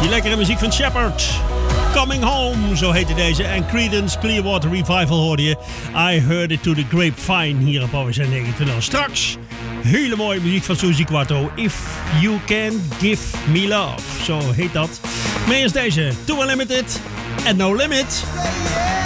Die lekkere muziek van Shepherd. Coming Home, zo heette deze. En Creedence Clearwater Revival hoorde je. I Heard It To The Grapevine hier op OSN 29. Straks hele mooie muziek van Suzi Quatro. If You Can Give Me Love, zo heet dat. Maar eerst deze, Too Unlimited and No Limit.